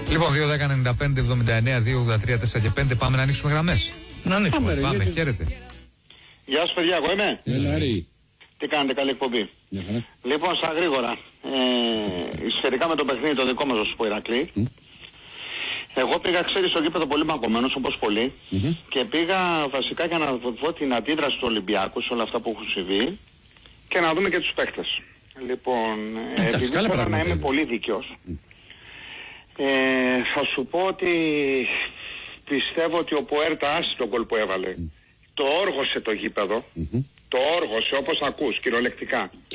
Λοιπόν, 2-10-95-79-2-83-4 και 5. Πάμε να ανοίξουμε γραμμές. Να ανοίξουμε. Πάμε, χαίρετε. Γεια σας παιδιά, εγώ είμαι. Τι κάνετε, καλή εκπομπή. Λοιπόν, στα γρήγορα, σχετικά με το παιχνίδι το δικό μας, να σου πω, Ηρακλή. Εγώ πήγα, ξέρεις, στο γήπεδο πολύ μαγκωμένος, όπως πολλοί, και πήγα βασικά για να δω την αντίδραση του Ολυμπιακού σε όλα αυτά που έχουν συμβεί και να δούμε και τους παίχτες. Λοιπόν, επειδή θέλω να είμαι πολύ δίκαιος, θα σου πω ότι πιστεύω ότι ο Ποέρτα, άσχη τον γκολ που έβαλε, το όργωσε το γήπεδο. Το όργωσε, όπως ακούς, κυριολεκτικά. Και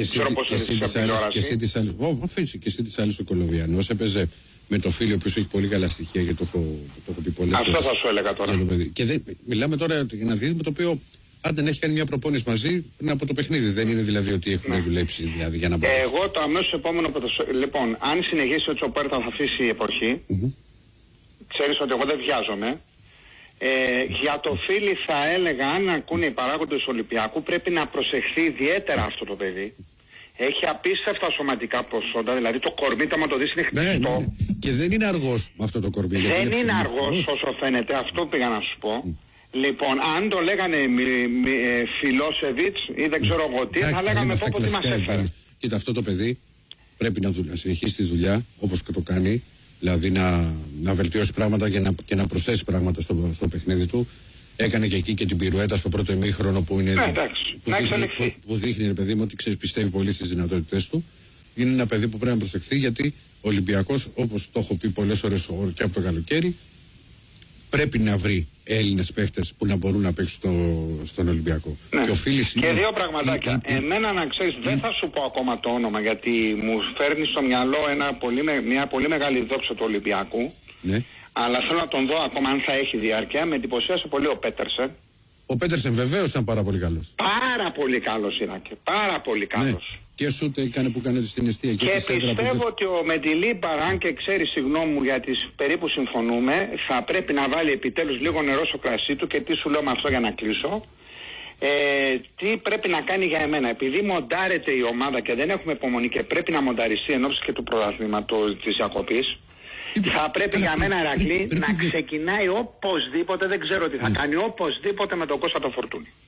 εσύ της άλλης ο Κολομβιανός έπαιζε με το φίλο που έχει πολύ καλά στοιχεία, γιατί το έχω πει πολλές φορές. Αυτό θα σου έλεγα τώρα. Και μιλάμε τώρα για ένα δίδυμο το οποίο αν δεν έχει κάνει μια προπόνηση μαζί πριν από το παιχνίδι. Δεν είναι δηλαδή ότι έχουν δουλέψει δηλαδή, για να μπορέσει. Εγώ το αμέσως επόμενο που λοιπόν, αν συνεχίσει ο Τσοπέρτα θα αφήσει η εποχή, ξέρεις ότι εγώ δεν βιάζομαι. Για το φίλι θα έλεγα, αν ακούνε οι παράγοντες του Ολυμπιακού, πρέπει να προσεχθεί ιδιαίτερα αυτό το παιδί. Έχει απίστευτα σωματικά προσόντα, δηλαδή το κορμί, άμα το δεις, είναι χτιστό. Ναι. Και δεν είναι αργός με αυτό το κορμί. Δεν είναι αργός όσο φαίνεται, αυτό πήγα να σου πω. Λοιπόν, αν το λέγανε Φιλόσεβιτς ή δεν ξέρω εγώ τι, θα λέγαμε πω τι μας έφερε. Κοίτα, αυτό το παιδί πρέπει να συνεχίσει τη δουλειά όπως και το κάνει. Δηλαδή να βελτιώσει πράγματα και να προσθέσει πράγματα στο παιχνίδι του. Έκανε και εκεί και την πυρουέτα στο πρώτο ημίχρονο που είναι. Που δείχνει, ρε παιδί μου, ότι ξέρεις, πιστεύει πολύ στις δυνατότητες του. Είναι ένα παιδί που πρέπει να προσεχθεί, γιατί ο Ολυμπιακός, όπως το έχω πει πολλές ώρες και από το καλοκαίρι, πρέπει να βρει Έλληνες παίχτες που να μπορούν να παίξουν στον Ολυμπιακό. Ναι. Και δύο πραγματάκια. Εμένα, να ξέρεις, δεν θα σου πω ακόμα το όνομα, γιατί μου φέρνει στο μυαλό μια πολύ μεγάλη δόξα του Ολυμπιακού. Ναι. Αλλά θέλω να τον δω ακόμα αν θα έχει διάρκεια. Με εντυπωσίασε πολύ ο Πέτερσεν. Ο Πέτερσεν βεβαίως ήταν πάρα πολύ καλός. Πάρα πολύ καλός είναι και πάρα πολύ καλός. Ναι. Και σούτε έκανε που έκανε στην αιστεία. Και πιστεύω ότι ο Μεντιλίμπαρ, αν και ξέρει, συγγνώμη μου, γιατί περίπου συμφωνούμε, θα πρέπει να βάλει επιτέλους λίγο νερό στο κρασί του. Και τι σου λέω με αυτό για να κλείσω. Τι πρέπει να κάνει για εμένα, επειδή μοντάρεται η ομάδα και δεν έχουμε υπομονή και πρέπει να μονταριστεί εν ώψη και του πρωταθλήματος της διακοπής. Θα πρέπει για μένα, Ηρακλή, να ξεκινάει οπωσδήποτε, δεν ξέρω τι θα κάνει, οπωσδήποτε με τον Κώστα το Φορτούνι.